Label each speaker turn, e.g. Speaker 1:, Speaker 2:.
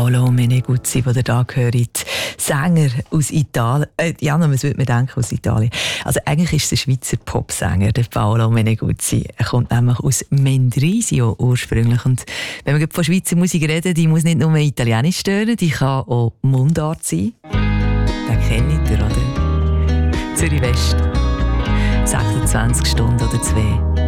Speaker 1: Paolo Meneguzzi, den ihr da hört. Sänger aus Italien. Was würde man denken aus Italien? Also eigentlich ist es ein Schweizer Popsänger, der Paolo Meneguzzi. Er kommt nämlich aus Mendrisio ursprünglich. Und wenn wir von Schweizer Musik reden, die muss nicht nur Italienisch stören, die kann auch Mundart sein. Den kennt ihr, oder? Zürich West. 26 Stunden oder 2.